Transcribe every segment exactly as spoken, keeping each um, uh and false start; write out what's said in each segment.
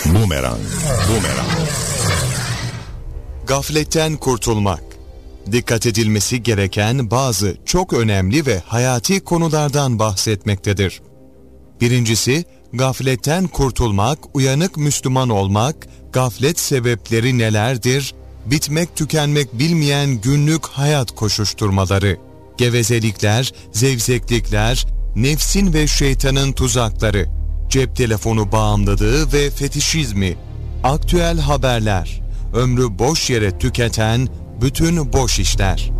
Bumerang. Bumerang. Gafletten kurtulmak. Dikkat edilmesi gereken bazı çok önemli ve hayati konulardan bahsetmektedir. Birincisi, gafletten kurtulmak, uyanık Müslüman olmak, gaflet sebepleri nelerdir, bitmek tükenmek bilmeyen günlük hayat koşuşturmaları, gevezelikler, zevzeklikler, nefsin ve şeytanın tuzakları, cep telefonu bağımlılığı ve fetişizmi, aktüel haberler, ömrü boş yere tüketen bütün boş işler.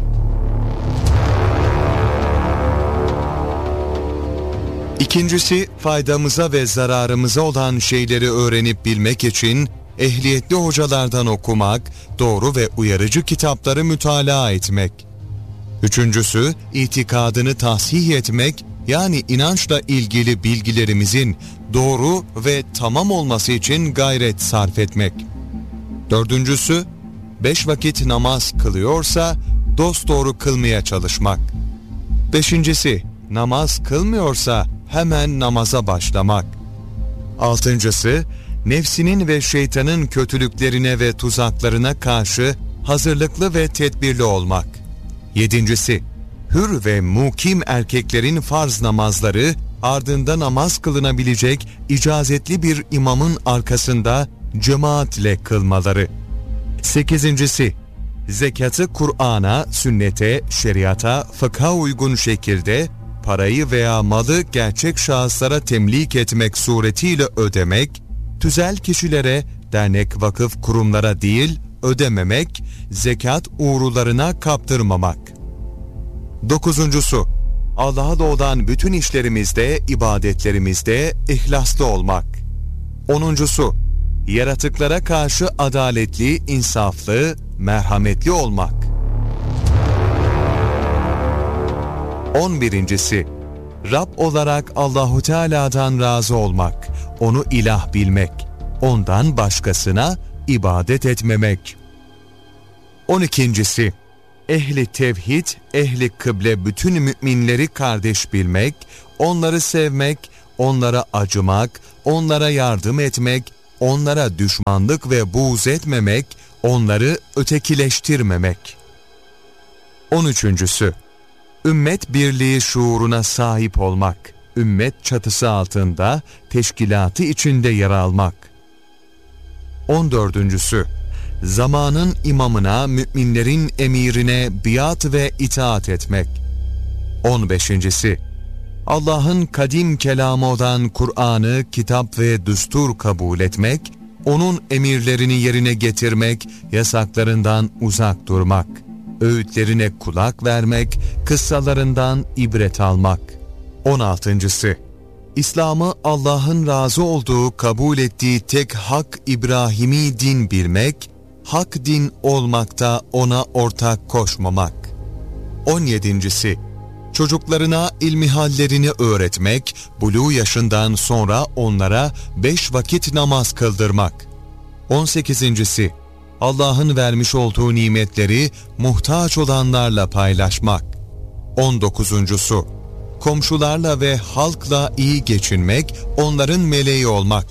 İkincisi, faydamıza ve zararımıza olan şeyleri öğrenip bilmek için ehliyetli hocalardan okumak, doğru ve uyarıcı kitapları mütalaa etmek. Üçüncüsü, itikadını tahsih etmek, yani inançla ilgili bilgilerimizin doğru ve tamam olması için gayret sarf etmek. Dördüncüsü, beş vakit namaz kılıyorsa dosdoğru kılmaya çalışmak. Beşincisi, namaz kılmıyorsa hemen namaza başlamak. Altıncısı, nefsinin ve şeytanın kötülüklerine ve tuzaklarına karşı hazırlıklı ve tedbirli olmak. Yedincisi, hür ve mukim erkeklerin farz namazları ardında namaz kılınabilecek icazetli bir imamın arkasında cemaatle kılmaları. Sekizincisi, zekatı Kur'an'a, sünnete, şeriata, fıkha uygun şekilde parayı veya malı gerçek şahıslara temlik etmek suretiyle ödemek, tüzel kişilere, dernek, vakıf, kurumlara değil ödememek, zekat uğrularına kaptırmamak. Dokuzuncusu, Allah'a doğudan bütün işlerimizde, ibadetlerimizde ihlaslı olmak. Onuncusu, yaratıklara karşı adaletli, insaflı, merhametli olmak. On birincisi, Rab olarak Allahu Teala'dan razı olmak, onu ilah bilmek, ondan başkasına ibadet etmemek. On ikincisi, ehli tevhid, ehli kıble bütün müminleri kardeş bilmek, onları sevmek, onlara acımak, onlara yardım etmek, onlara düşmanlık ve buğz etmemek, onları ötekileştirmemek. On üçüncüsü, ümmet birliği şuuruna sahip olmak, ümmet çatısı altında teşkilatı içinde yer almak. On dördüncüsü, zamanın imamına, müminlerin emirine biat ve itaat etmek. On beşincisi, Allah'ın kadim kelamı olan Kur'an'ı kitap ve düstur kabul etmek, onun emirlerini yerine getirmek, yasaklarından uzak durmak, öğütlerine kulak vermek, kıssalarından ibret almak. On altıncısı, İslam'ı Allah'ın razı olduğu, kabul ettiği tek hak İbrahimi din bilmek, hak din olmakta ona ortak koşmamak. On yedincisi, çocuklarına ilmihallerini öğretmek, buluğ yaşından sonra onlara beş vakit namaz kıldırmak. On sekizincisi, Allah'ın vermiş olduğu nimetleri muhtaç olanlarla paylaşmak. On dokuzuncusu, komşularla ve halkla iyi geçinmek, onların meleği olmak.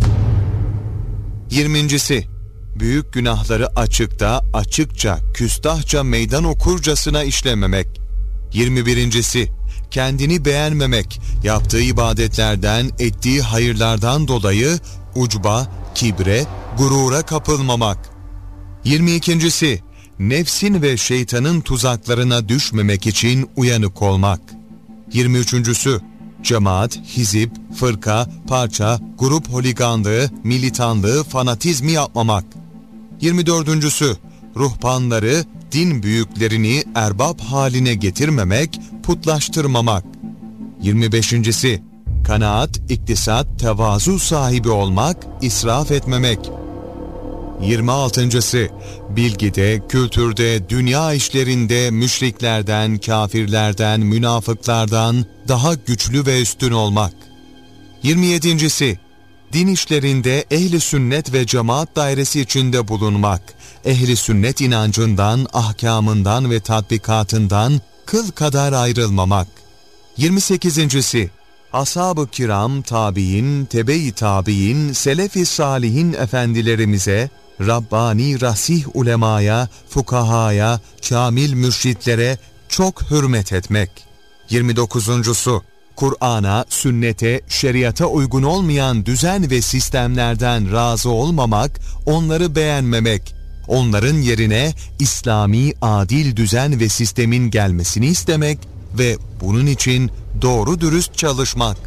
Yirmincisi, büyük günahları açıkta, açıkça, küstahça meydan okurcasına işlememek. Yirmi birincisi, kendini beğenmemek, yaptığı ibadetlerden, ettiği hayırlardan dolayı ucba, kibre, gurura kapılmamak. Yirmi ikincisi, nefsin ve şeytanın tuzaklarına düşmemek için uyanık olmak. Yirmi üçüncüsü, cemaat, hizip, fırka, parça, grup holiganlığı, militanlığı, fanatizmi yapmamak. Yirmi dördüncüsü, ruhbanları, din büyüklerini erbap haline getirmemek, putlaştırmamak. Yirmi beşincisi, kanaat, iktisat, tevazu sahibi olmak, israf etmemek. Yirmi altıncısı, bilgide, kültürde, dünya işlerinde müşriklerden, kafirlerden, münafıklardan daha güçlü ve üstün olmak. Yirmi yedincisi, din işlerinde ehli sünnet ve cemaat dairesi içinde bulunmak, ehli sünnet inancından, ahkamından ve tatbikatından kıl kadar ayrılmamak. Yirmi sekizincisi, ashab-ı kiram, tabiin, tebe-i tabiin, selef-i salihin efendilerimize, Rabbani rasih ulemaya, fukahaya, kamil mürşitlere çok hürmet etmek. yirmi dokuzuncusu. Kur'an'a, sünnete, şeriata uygun olmayan düzen ve sistemlerden razı olmamak, onları beğenmemek, onların yerine İslami adil düzen ve sistemin gelmesini istemek ve bunun için doğru dürüst çalışmak.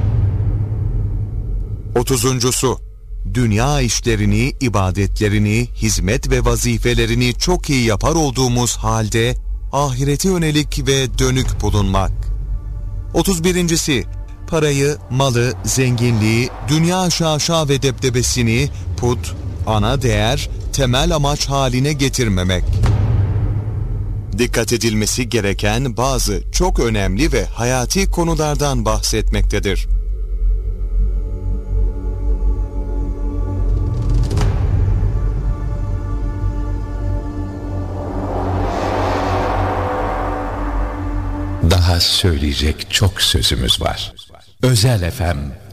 Otuzuncusu. Dünya işlerini, ibadetlerini, hizmet ve vazifelerini çok iyi yapar olduğumuz halde ahirete yönelik ve dönük bulunmak. otuz birincisi. Parayı, malı, zenginliği, dünya şaşa ve debdebesini put, ana değer, temel amaç haline getirmemek. Dikkat edilmesi gereken bazı çok önemli ve hayati konulardan bahsetmektedir. Daha söyleyecek çok sözümüz var. Özel F M